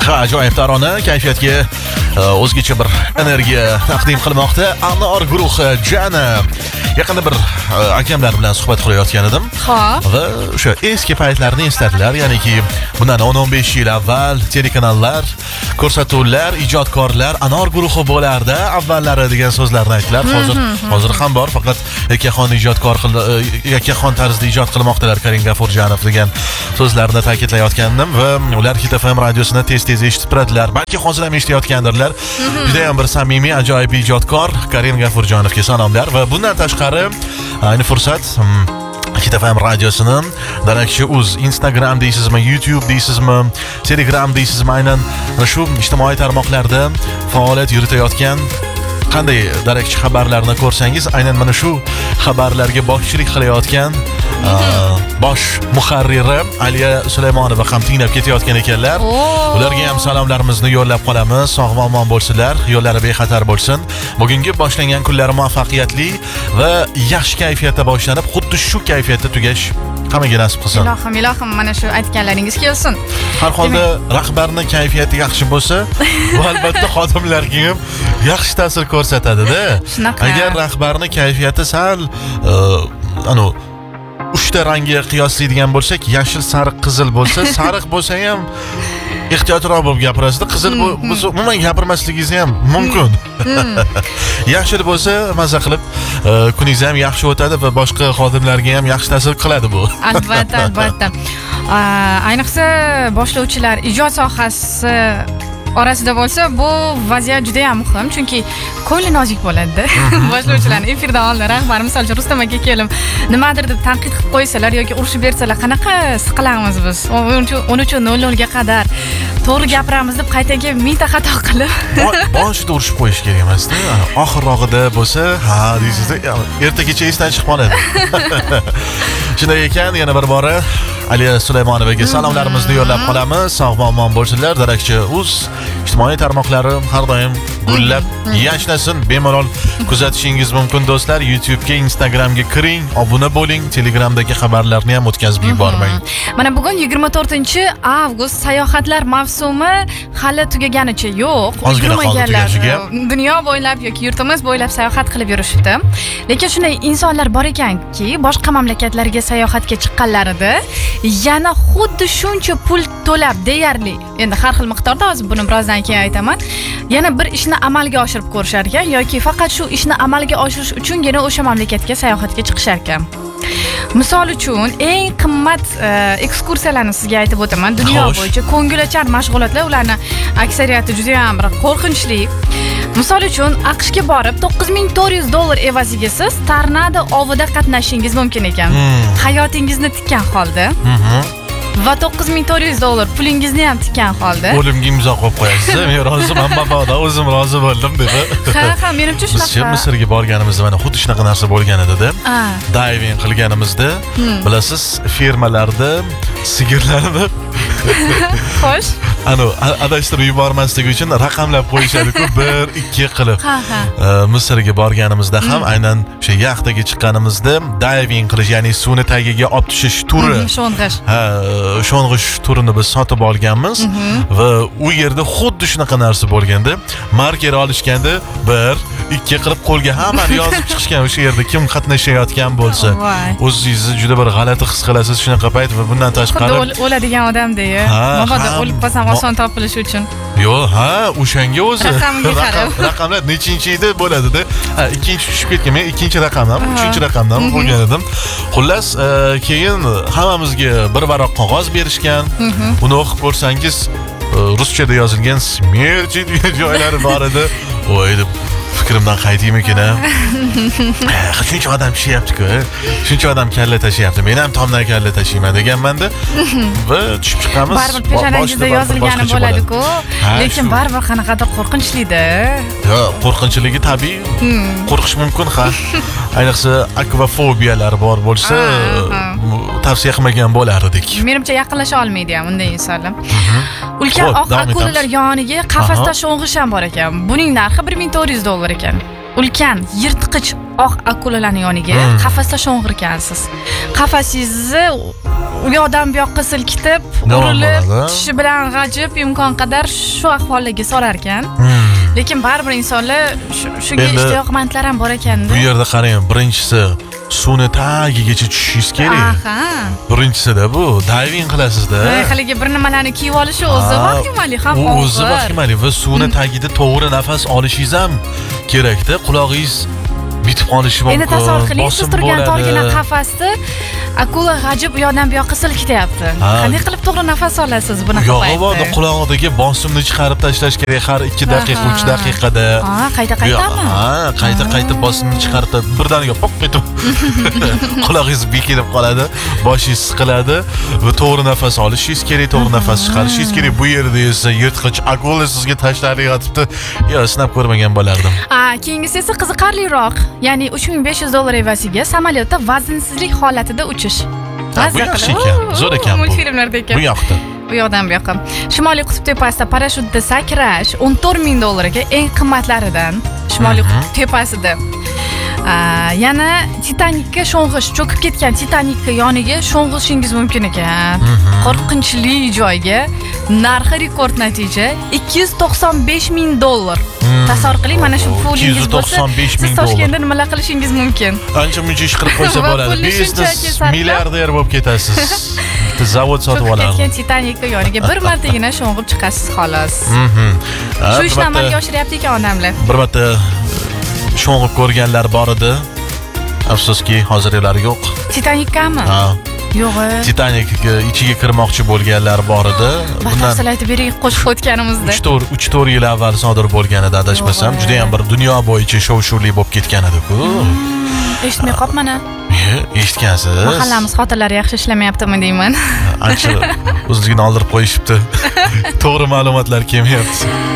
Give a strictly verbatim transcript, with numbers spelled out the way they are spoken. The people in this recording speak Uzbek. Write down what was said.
ajoyib tarona kayfiyatga o'zgacha bir energiya taqdim qilmoqda. Anor guruhi Jana. Yaqinda bir akamlar bilan suhbat qilayotgan edim. Ha. Va o'sha eski paytlarni esladilar. Ya'niki bundan o'n o'n besh yil avval telekanallar, ko'rsatuvlar, ijodkorlar Anor guruhi bo'lardi avvallari degan so'zlarni aytdilar. Hozir hozir ham bor, faqat yakkaxon ijodkor yakkaxon tarzda ijod qilmoqdalar Karim Gafurjonov degan so'zlarni ta'kidlayotgandim va ular Hit F M radiosini tez-tez eshitib turadilar. Balki hozir ham eshitayotgandirlar. Juda ham bir samimiy, ajoyib ijodkor Karim Gafurjonovga salomlar va bundan tashqari ayni fursat Hit F M radiosini darakchi uz Instagram deysizmi, YouTube deysizmi, Telegram deysizmi, aynan shu ijtimoiy tarmoqlarda faoliyat yuritayotgan qanday darakchi xabarlarni ko'rsangiz, aynan mana shu xabarlarga boshchilik qilayotgan bosh muharriri Aliya Sulaymonova ham tinglab ketayotgan ekanlar. Ularga ham salomlarimizni yo'llab qolamiz. Sog' va omon bo'lsinlar, yo'llari bexatar bo'lsin. Bugungi boshlangan kunlari muvaffaqiyatli va yaxshi kayfiyatda boshlanib, xuddi shu kayfiyatda tugash hammaga nasib qilsin. Ilohim, ilohim, mana shu aytganlaringiz kelsin. Har holda rahbarning kayfiyati yaxshi bo'lsa, bu albatta xodimlarga ham yaxshi ta'sir ko'rsatadi-da. Agar rahbarning kayfiyati sal anu uchta rangga qiyoslaydigan bo'lsak, yashil, sariq, qizil bo'lsa, sariq bo'lsa ham ehtiyotroq bo'lib gapirasiz. Qizil bo'lsa umuman gapirmasligingiz ham mumkin. Yashil bo'lsa, maza qilib kuningiz ham yaxshi o'tadi va boshqa xodimlarga ham yaxshi ta'sir qiladi bu. Albatta, albatta. Ayniqsa boshlovchilar ijod sohasi orasida bo'lsa, bu vaziyat juda ham muhim, chunki ko'ngli nozik bo'ladi-da. Boshlovchilarni efirdan oldin rahbar, misol uchun Rustam aka kelib nimadir deb tanqid qilib qo'ysalar yoki urishib bersalar, qanaqa siqilamiz biz? o'n uch nol nol ga qadar to'g'ri gapiramiz deb qaytaga mingta xato qilib boshida urishib qo'yish kerak emas-da. Oxirrog'ida bo'lsa, ha deysiz, erta kecha esdan chiqib qoladi. Shunday ekan, yana bir bora Aliya Sulaymonovaga salomlarimizni yo'llab qolamiz. Sog' va omon bo'lsinlar. Darakchi uz ijtimoiy tarmoqlari har doim gullab yashnasin. Bemalol kuzatishingiz mumkin do'stlar. YouTube'ga, Instagramga kiring, obuna bo'ling, Telegramdagi xabarlarni ham o'tkazib yubormang. Mana bugun yigirma to'rtinchi avgust, sayohatlar mavsumi hali tugaganicha yo'q. Ulgurmaganlar dunyo bo'ylab yoki yurtimiz bo'ylab sayohat qilib yurishibdi. Lekin shunday insonlar bor ekanki, boshqa mamlakatlarga sayohatga chiqqanlarida yana xuddi shuncha pul to'lab deyarli, endi har xil miqdorda, hozir buni birozdan keyin aytaman, yana bir ishni amalga oshirib ko'rishar ekan yoki faqat shu ishni amalga oshirish uchungina o'sha mamlakatga sayohatga chiqishar ekan. Misol uchun eng qimmat ekskursiyalarni sizga aytib o'taman. Dunyo bo'yicha ko'ngilochar mashg'ulotlar, ularni aksariyati juda ham qo'rqinchli. Misol uchun AQShga borib to'qqiz ming to'rt yuz dollar evaziga siz tornado ovida qatnashishingiz mumkin ekan. Hayotingizni tikkan holda. Va to'qqiz ming to'rt yuz dollar pulingizni ham tikkan holda o'limga imzo qo'yib qo'yasiz. Men roziman, mabodo o'zim rozi bo'ldim dedi. Ha, ha, menimcha shunaqa. Biz Misrga borganimizda mana xuddi shunaqa narsa bo'lgan edi-da. Diving qilganimizda, bilasiz, fermalarda sigirlarni xo'sh, ana adashtirib yubormaslik uchun raqamlab qo'yishadi-ku, bir ikki qilib. Misrga borganimizda ham aynan o'sha yaxtaga chiqqanimizda diving qilish, ya'ni suvni tagiga olib tushish turi. Sho'ng'ish. Ha, sho'ng'ish turini biz sotib olganmiz va u yerda xuddi shunaqa narsa bo'lganda, marker olishganda bir ikki qilib qo'lga hammani yozib chiqishgan. O'sha yerda kim qatnashayotgan bo'lsa, o'zingizni juda bir g'alati his qilasiz shunaqa payt va bundan tashqari o'ladigan odamday-a. Mabodo o'lib qolsam oson topilish uchun. Yo'q, ha, o'shanga o'zi raqamlar nechinchi edi bo'ladi-da. Ha, ikkinchi tushib ketgan. Men ikkinchi raqamdan, uchinchi raqamdan bo'lgan edim. Xullas, keyin hammamizga bir varaq qog'oz berishgan. Uni o'qib ko'rsangiz, ruschada yozilgan smerchi degan joylari bor edi. Voy deb fikrimdan qaytaymikin-a? Shuncha odam tushyapti-ku. Shuncha odam kalla tashyapti. Men ham tomdan kalla tashiyman deganman-da. Va tushib chiqamiz. Baribir peshonangizda yozilgani bo'ladi-ku. Lekin baribir qanaqadir qo'rqinchli-da. Yo'q, qo'rqinchligi tabiiy. Qo'rqish mumkin, ha. Ayniqsa akvafobiyalar bor bo'lsa, tavsiya qilmagan bo'lar edik. Menimcha yaqinlasha olmaydi ham unday insonlar. Ulkan oq akulalar yoniga qafasda sho'ng'ish ham bor ekan. Buning narxi bir ming to'rt yuz dollar ekan. Ulkan yirtqich oq akulalarning yoniga qafasda sho'ng'irkansiz. Qafasingizni u yoqdan bu yoqqa silkitib, Nima urilib, bo'ladi? tishi bilan g'ajib, imkon qadar shu ahvolga solar ekan. Lekin baribir insonlar shu- shunga Endi- ishtiyoqmandlar ham bor ekanda. Bu yerda qarang, birinchisi suvni tagigacha tushishingiz kerak. Aha. Birinchisida bu diving qilasizda. Ay, haligi bir nimalarni kiyib olishi o'zi Ha, vahimali ham u o'zi og'ir. vahimali va suvni tagida to'g'ri nafas olishingiz ham kerakda. Qulog'ingiz bitib qolishi mumkin. Endi tasavvur qiling, siz bosim turgan bo'ladi. torgina qafasda akula g'ajib u yoqdan bu yoqqa silkityapti. Ha. Qanday qilib to'g'ri nafas olasiz buni Yog'i borda qulog'idagi bosimni chiqarib tashlash kerak har ikki daqiqa, uch daqiqada. Ha, qayta qaytami? Ha, qayta qayta bosimni chiqarib birdaniga pop etib qulog'ingiz bekilib qoladi, boshingiz siqiladi va to'g'ri nafas olishingiz kerak, to'g'ri nafas chiqarishingiz kerak. Bu yerda esa yirtqich akula sizga tashlab yotibdi. Yo, sinab ko'rmagan bo'lardim. Ha, keyingisi esa qiziqarliroq. Ya'ni uch ming besh yuz dollar evaziga samolyotda vaznsizlik holatida uchish. Ha, bu yaxshi ekan, zo'r ekan bu. Multfilmlarda ekan. Bu yoqda. Bu yoqdan bu yoqqa. Shimoliy qutb tepasida parashyutda sakrash o'n to'rt ming dollarga eng qimmatlaridan. Shimoliy qutb tepasida. Aa, yana Titanikka sho'ng'ish, cho'kib ketgan Titanikka yoniga sho'ng'ishingiz mumkin ekan. Qo'rqinchli joyga narxi rekord natija ikki yuz to'qson besh ming dollar. Tasavvur qiling, mana shu pulingiz bo'lsa, ikki yuz to'qson besh siz ming Toshkentda nimalar qilishingiz mumkin? Ancha muncha ish qilib qo'ysa Va bo'ladi. pulni Biznes shunchaki sarflab- milliarder bo'lib ketasiz. Bitta zavod sotib Cho'kib olardim. ketgan Titanikka yoniga bir martagina sho'ng'ib chiqasiz xolos. Mhm. Ha, Shu bir ishni marta- amalga oshiryapti ekan odamlar. Bir marta sho'ng'ib ko'rganlar bor edi. Afsuski, hozir ular yo'q. Titanikami? Ha, Yo'q. Titanik ichiga kirmoqchi bo'lganlar bor edi. Batafsil aytib bering qo'shib o'tganimizda. uch to'rt yil avval sodir bo'lgan edi, adashmasam. Yo'q. Juda ham bir dunyo bo'yicha shov-shuvli bo'lib ketgan edi-ku. Eshitmay qolmana. E, eshitgansiz? Mahallamiz xotinlari yaxshi ishlamayaptimi deyman. Ancha o'zligini oldirib qo'yishibdi. To'g'ri ma'lumotlar kelmayapti.